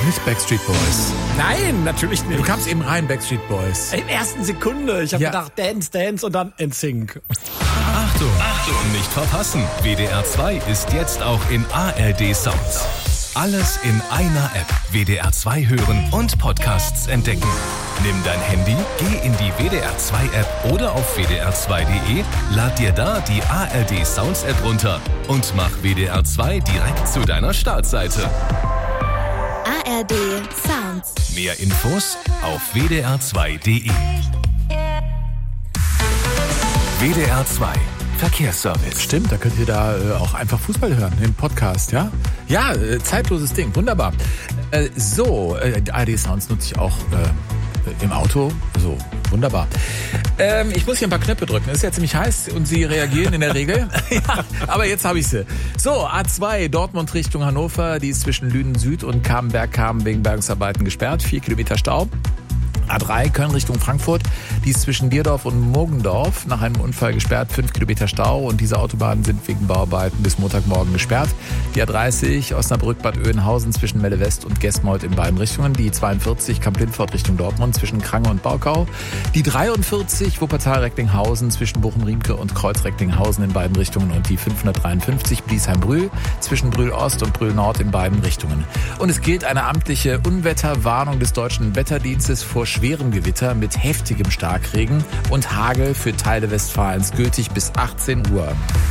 Nicht Backstreet Boys. Nein, natürlich nicht. Du kamst eben rein, Backstreet Boys. In der ersten Sekunde. Ich habe gedacht, Dance, Dance und dann NSYNC. Achtung, nicht verpassen. WDR 2 ist jetzt auch in ARD Sounds. Alles in einer App. WDR 2 hören und Podcasts entdecken. Nimm dein Handy, geh in die WDR 2 App oder auf wdr2.de, lad dir da die ARD Sounds App runter und mach WDR 2 direkt zu deiner Startseite. ARD Sounds. Mehr Infos auf wdr2.de. WDR 2 Verkehrsservice. Stimmt, da könnt ihr da auch einfach Fußball hören, im Podcast, ja? Ja, zeitloses Ding, wunderbar. ARD Sounds nutze ich auch im Auto, so, wunderbar. Ich muss hier ein paar Knöpfe drücken, es ist ja ziemlich heiß und sie reagieren in der Regel. Ja, aber jetzt habe ich sie. So, A2 Dortmund Richtung Hannover, die ist zwischen Lünen Süd und Camberg-Kam wegen Bergungsarbeiten gesperrt, 4 Kilometer Stau. A3 Köln Richtung Frankfurt, die ist zwischen Dierdorf und Murgendorf nach einem Unfall gesperrt, 5 Kilometer Stau und diese Autobahnen sind wegen Bauarbeiten bis Montagmorgen gesperrt. Die A30 Osnabrück-Bad Oeynhausen zwischen Melle West und Gesmold in beiden Richtungen, die 42 Kamp-Lindfort Richtung Dortmund zwischen Krange und Baukau, die 43 Wuppertal-Recklinghausen zwischen Bochum-Riemke und Kreuz-Recklinghausen in beiden Richtungen und die 553 Bliesheim-Brühl zwischen Brühl-Ost und Brühl-Nord in beiden Richtungen. Und es gilt eine amtliche Unwetterwarnung des Deutschen Wetterdienstes vor schwerem Gewitter mit heftigem Starkregen und Hagel für Teile Westfalens, gültig bis 18 Uhr.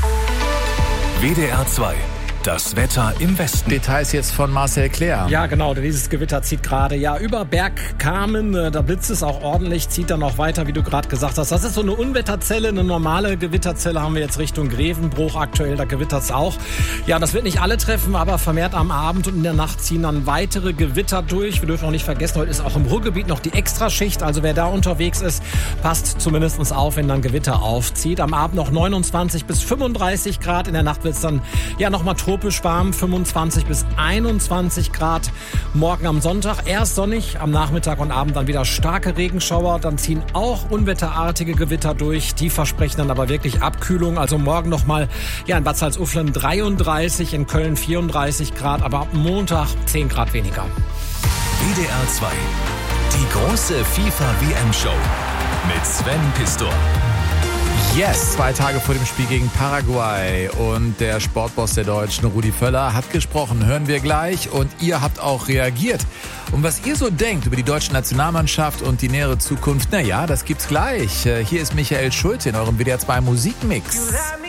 WDR 2. Das Wetter im Westen. Details jetzt von Marcel Claire. Ja, genau, dieses Gewitter zieht gerade über Bergkamen, da blitzt es auch ordentlich, zieht dann auch weiter, wie du gerade gesagt hast. Das ist so eine Unwetterzelle, eine normale Gewitterzelle haben wir jetzt Richtung Grevenbruch aktuell, da gewittert es auch. Ja, das wird nicht alle treffen, aber vermehrt am Abend und in der Nacht ziehen dann weitere Gewitter durch. Wir dürfen auch nicht vergessen, heute ist auch im Ruhrgebiet noch die Extraschicht, also wer da unterwegs ist, passt zumindest auf, wenn dann Gewitter aufzieht. Am Abend noch 29 bis 35 Grad, in der Nacht wird es dann nochmal tropisch warm, 25 bis 21 Grad. Morgen am Sonntag erst sonnig, am Nachmittag und Abend dann wieder starke Regenschauer. Dann ziehen auch unwetterartige Gewitter durch. Die versprechen dann aber wirklich Abkühlung. Also morgen nochmal in Bad Salzuflen 33, in Köln 34 Grad, aber ab Montag 10 Grad weniger. WDR 2. Die große FIFA-WM-Show mit Sven Pistor. Yes, 2 Tage vor dem Spiel gegen Paraguay und der Sportboss der Deutschen, Rudi Völler, hat gesprochen. Hören wir gleich und ihr habt auch reagiert. Und was ihr so denkt über die deutsche Nationalmannschaft und die nähere Zukunft, das gibt's gleich. Hier ist Michael Schulte in eurem WDR 2 Musikmix.